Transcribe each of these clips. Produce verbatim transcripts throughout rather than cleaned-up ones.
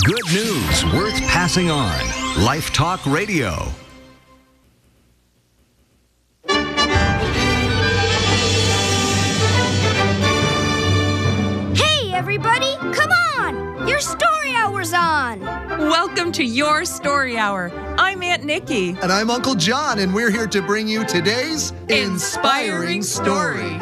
Good news worth passing on. Life Talk Radio. Hey, everybody, come on! Your story hour's on! Welcome to Your Story Hour. I'm Aunt Nikki. And I'm Uncle John, and we're here to bring you today's Inspiring Story.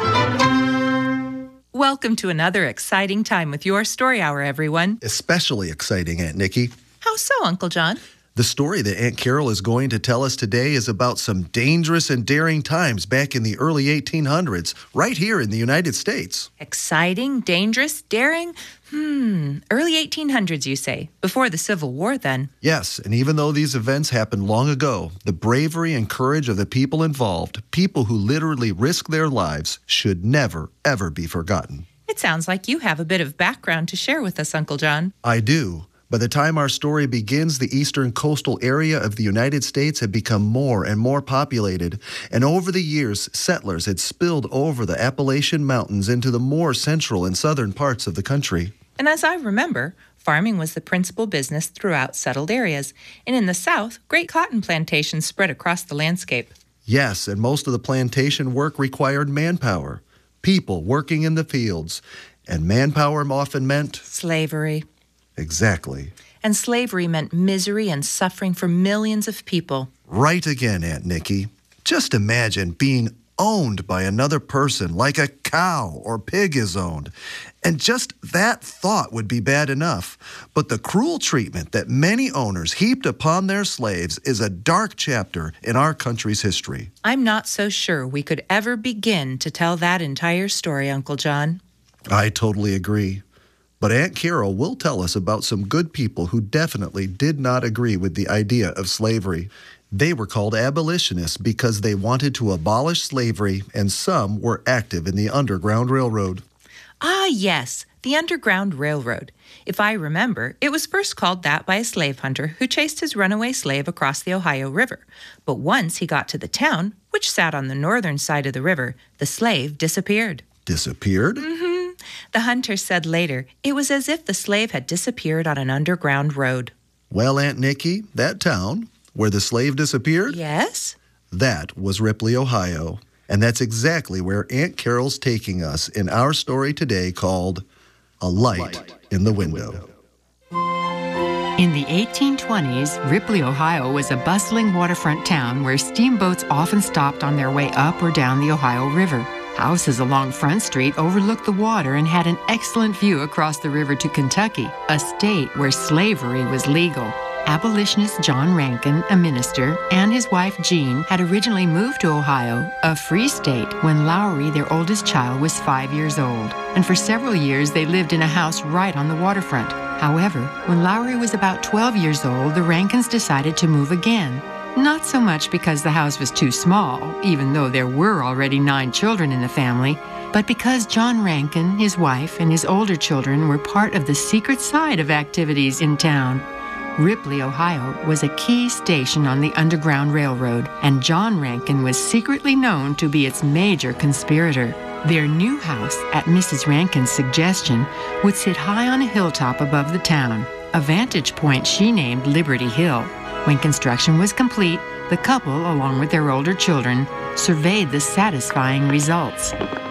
Welcome to another exciting time with Your Story Hour, everyone. Especially exciting, Aunt Nikki. How so, Uncle John? The story that Aunt Carol is going to tell us today is about some dangerous and daring times back in the early eighteen hundreds, right here in the United States. Exciting, dangerous, daring? Hmm, early eighteen hundreds, you say? Before the Civil War, then? Yes, and even though these events happened long ago, the bravery and courage of the people involved, people who literally risked their lives, should never, ever be forgotten. It sounds like you have a bit of background to share with us, Uncle John. I do. By the time our story begins, the eastern coastal area of the United States had become more and more populated, and over the years, settlers had spilled over the Appalachian Mountains into the more central and southern parts of the country. And as I remember, farming was the principal business throughout settled areas, and in the South, great cotton plantations spread across the landscape. Yes, and most of the plantation work required manpower, people working in the fields, and manpower often meant slavery. Exactly. And slavery meant misery and suffering for millions of people. Right again, Aunt Nikki. Just imagine being owned by another person like a cow or pig is owned. And just that thought would be bad enough. But the cruel treatment that many owners heaped upon their slaves is a dark chapter in our country's history. I'm not so sure we could ever begin to tell that entire story, Uncle John. I totally agree. But Aunt Carol will tell us about some good people who definitely did not agree with the idea of slavery. They were called abolitionists because they wanted to abolish slavery, and some were active in the Underground Railroad. Ah, yes, the Underground Railroad. If I remember, it was first called that by a slave hunter who chased his runaway slave across the Ohio River. But once he got to the town, which sat on the northern side of the river, the slave disappeared. Disappeared? Mm-hmm. The hunter said later, it was as if the slave had disappeared on an underground road. Well, Aunt Nikki, that town where the slave disappeared? Yes? That was Ripley, Ohio. And that's exactly where Aunt Carol's taking us in our story today called A Light in the Window. In the eighteen twenties, Ripley, Ohio was a bustling waterfront town where steamboats often stopped on their way up or down the Ohio River. Houses along Front Street overlooked the water and had an excellent view across the river to Kentucky, a state where slavery was legal. Abolitionist John Rankin, a minister, and his wife Jean had originally moved to Ohio, a free state, when Lowry, their oldest child, was five years old. And for several years they lived in a house right on the waterfront. However, when Lowry was about twelve years old, the Rankins decided to move again. Not so much because the house was too small, even though there were already nine children in the family, but because John Rankin, his wife, and his older children were part of the secret side of activities in town. Ripley, Ohio, was a key station on the Underground Railroad, and John Rankin was secretly known to be its major conspirator. Their new house, at Missus Rankin's suggestion, would sit high on a hilltop above the town, a vantage point she named Liberty Hill. When construction was complete, the couple, along with their older children, surveyed the satisfying results.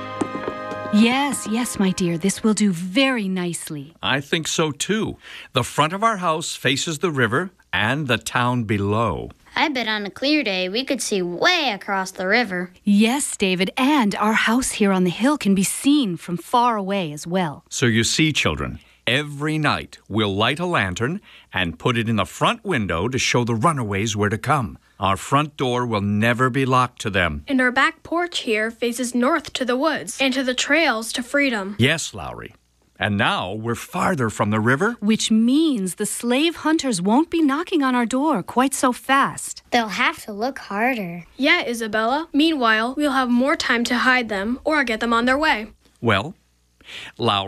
Yes, yes, my dear, this will do very nicely. I think so, too. The front of our house faces the river and the town below. I bet on a clear day we could see way across the river. Yes, David, and our house here on the hill can be seen from far away as well. So you see, children, every night we'll light a lantern and put it in the front window to show the runaways where to come. Our front door will never be locked to them. And our back porch here faces north to the woods and to the trails to freedom. Yes, Lowry. And now we're farther from the river. Which means the slave hunters won't be knocking on our door quite so fast. They'll have to look harder. Yeah, Isabella. Meanwhile, we'll have more time to hide them or get them on their way. Well, Lowry